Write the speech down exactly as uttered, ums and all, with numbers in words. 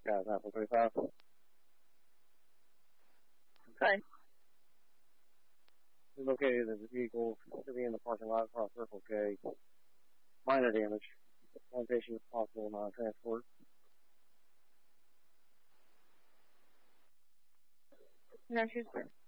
Guys, nine four three five. Okay. We located the vehicle sitting in the parking lot across Circle K. Minor damage. One patient is possible non-transport. No, she's good.